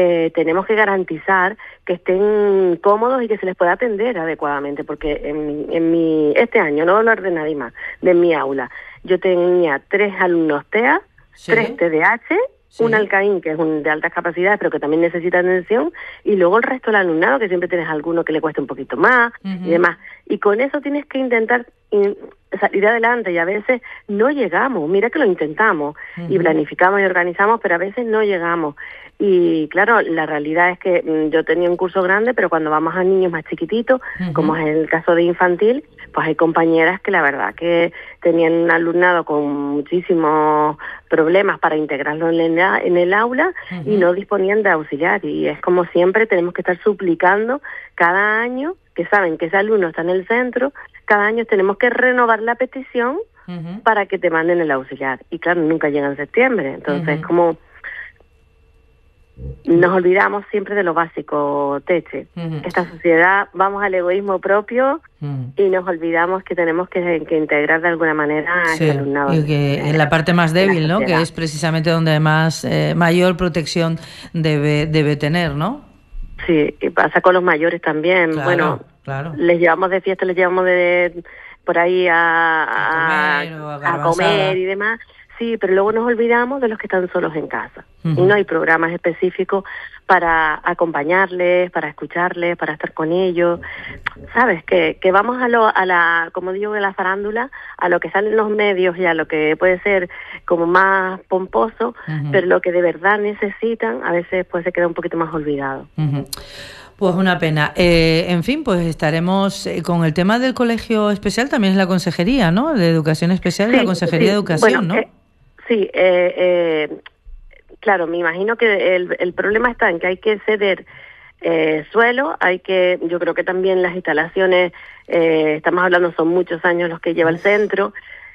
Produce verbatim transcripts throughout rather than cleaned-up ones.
eh, tenemos que garantizar que estén cómodos y que se les pueda atender adecuadamente, porque en, en mi este año, no voy a hablar de nadie más, de mi aula, yo tenía tres alumnos T E A, Sí. tres T D A H, Sí. un Alcaín, que es un de altas capacidades, pero que también necesita atención, y luego el resto del alumnado, que siempre tienes alguno que le cuesta un poquito más, Ujú. y demás. Y con eso tienes que intentar in- salir adelante, y a veces no llegamos. Mira que lo intentamos, y Ujú. planificamos y organizamos, pero a veces no llegamos. Y claro, la realidad es que mm, yo tenía un curso grande, pero cuando vamos a niños más chiquititos, Ujú. como es el caso de infantil, pues hay compañeras que la verdad que tenían un alumnado con muchísimos problemas para integrarlo en el, a- en el aula y Ujú. no disponían de auxiliar. Y es como siempre, tenemos que estar suplicando cada año, que saben que ese alumno está en el centro, cada año tenemos que renovar la petición Ujú. para que te manden el auxiliar. Y claro, nunca llega en septiembre. Entonces, Ujú. como nos olvidamos siempre de lo básico, Teche. Ujú. Esta sociedad, vamos al egoísmo propio Ujú. y nos olvidamos que tenemos que, que integrar de alguna manera a Sí, ese alumnado. y que en la parte más de la débil, ¿no? Que sociedad. es precisamente donde más eh, mayor protección debe debe tener, ¿no? Sí, y pasa con los mayores también. Claro, Bueno, claro. les llevamos de fiesta, les llevamos de por ahí a, A a, comer o a a garbanzada. comer y demás. Sí, pero luego nos olvidamos de los que están solos en casa. Ujú. Y no hay programas específicos para acompañarles, para escucharles, para estar con ellos. ¿Sabes? Que, que vamos a, lo, a la, como digo, de la farándula, a lo que sale en los medios y a lo que puede ser como más pomposo, Ujú. pero lo que de verdad necesitan a veces pues se queda un poquito más olvidado. Ujú. Pues una pena. Eh, en fin, pues estaremos eh, con el tema del colegio especial, también es la consejería, ¿no? De educación especial y la consejería de educación, bueno, ¿no? eh, sí, eh, eh, claro, me imagino que el, el problema está en que hay que ceder eh, suelo, hay que, yo creo que también las instalaciones, eh, estamos hablando, son muchos años los que lleva el centro,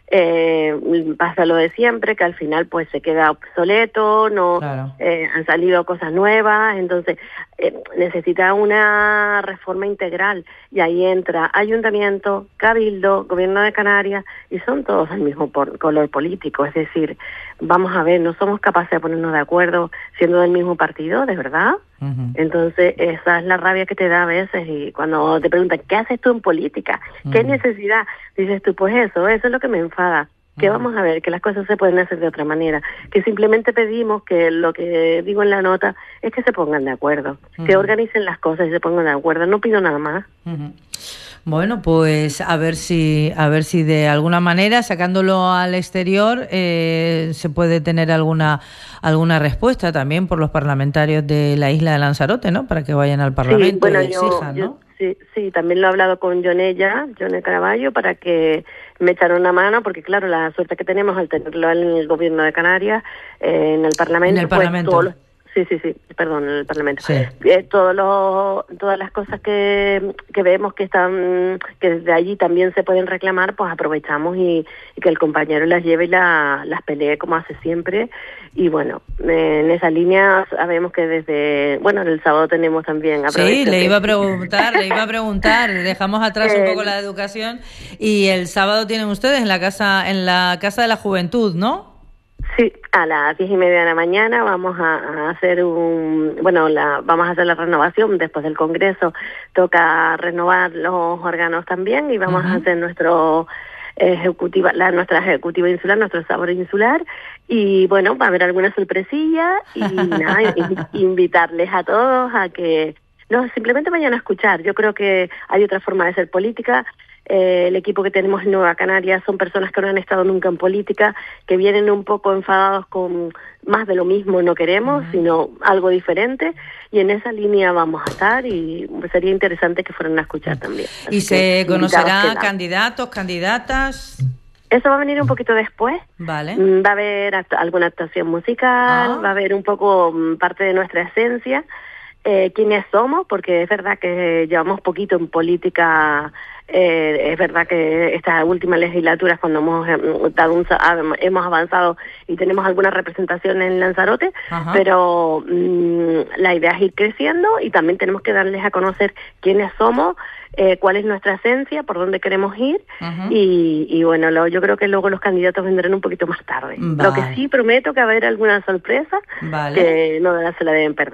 eh, pasa lo de siempre, que al final pues se queda obsoleto, no Claro. eh, han salido cosas nuevas, entonces eh, necesita una reforma integral y ahí entra ayuntamiento, cabildo, gobierno de Canarias y son todos del mismo por, color político, es decir, vamos a ver, no somos capaces de ponernos de acuerdo siendo del mismo partido, ¿de verdad? Ujú. Entonces, esa es la rabia que te da a veces y cuando te preguntan, ¿qué haces tú en política? ¿Qué Ujú. necesidad? Dices tú, pues eso, eso es lo que me enfada. Que Ujú. vamos a ver, que las cosas se pueden hacer de otra manera. Que simplemente pedimos que lo que digo en la nota es que se pongan de acuerdo. Que Ujú. organicen las cosas y se pongan de acuerdo. No pido nada más. Ujú. Bueno, pues a ver si a ver si de alguna manera sacándolo al exterior eh, se puede tener alguna alguna respuesta también por los parlamentarios de la isla de Lanzarote, ¿no? Para que vayan al Sí, Parlamento bueno, y yo, exijan, yo ¿no? sí, sí, también lo he hablado con Yonella, Yone Caraballo, para que me echara una mano, porque claro, la suerte que tenemos al tenerlo en el gobierno de Canarias, eh, en el Parlamento, En el pues Parlamento. todos los- sí, sí, sí, perdón, en el Parlamento. Sí. Eh, todos los, todas las cosas que, que vemos que están, que desde allí también se pueden reclamar, pues aprovechamos y, y que el compañero las lleve y la, las pelee como hace siempre. Y bueno, eh, en esa línea sabemos que desde, bueno, el sábado tenemos también, Sí, aprovecho le que- iba a preguntar, le iba a preguntar, dejamos atrás un poco Eh, la educación y el sábado tienen ustedes en la casa en la casa de la juventud, ¿no? Sí, a las diez y media de la mañana vamos a, a hacer un, bueno, la, vamos a hacer la renovación después del Congreso. Toca renovar los órganos también y vamos Ujú. a hacer nuestro ejecutiva, la nuestra ejecutiva insular, nuestro sabor insular y bueno, va a haber alguna sorpresilla y nada, in- invitarles a todos a que no, simplemente vayan a escuchar. Yo creo que hay otra forma de hacer política. Eh, el equipo que tenemos en Nueva Canarias son personas que no han estado nunca en política, que vienen un poco enfadados con más de lo mismo, no queremos, Ujú. sino algo diferente, y en esa línea vamos a estar y sería interesante que fueran a escuchar también. Y Así se que, invitados conocerá quedan. candidatos, candidatas, Eso va a venir un poquito después. ¿vale? Mm, Va a haber act- alguna actuación musical, Ah. va a haber un poco mm, parte de nuestra esencia, eh, quiénes somos, porque es verdad que llevamos poquito en política. Eh, es verdad que esta última legislatura es cuando hemos, eh, dado un sa- ah, hemos avanzado y tenemos alguna representación en Lanzarote, Ajá. pero mm, la idea es ir creciendo y también tenemos que darles a conocer quiénes somos, eh, cuál es nuestra esencia, por dónde queremos ir Ujú. y, y bueno, lo, yo creo que luego los candidatos vendrán un poquito más tarde. Lo que Vale. sí prometo que va a haber alguna sorpresa Vale. que no se la deben perder.